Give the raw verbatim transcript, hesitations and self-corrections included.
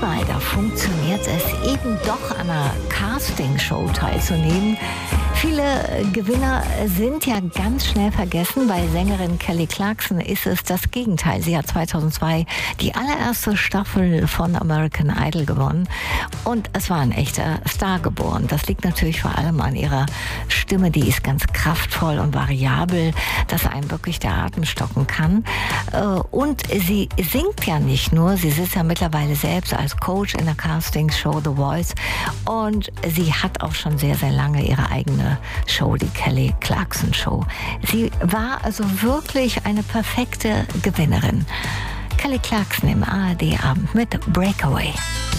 manchmal, da funktioniert es eben doch, an einer Castingshow teilzunehmen. Viele Gewinner sind ja ganz schnell vergessen. Bei Sängerin Kelly Clarkson ist es das Gegenteil. Sie hat zweitausendzwei die allererste Staffel von American Idol gewonnen. Und es war ein echter Star geboren. Das liegt natürlich vor allem an ihrer Stimme. Die ist ganz kraftvoll und variabel, dass einem wirklich der Atem stocken kann. Und sie singt ja nicht nur. Sie sitzt ja mittlerweile selbst als Coach in der Castingshow The Voice. Und sie hat auch schon sehr, sehr lange ihre eigene Show, die Kelly Clarkson Show. Sie war also wirklich eine perfekte Gewinnerin. Kelly Clarkson im A R D-Abend mit Breakaway.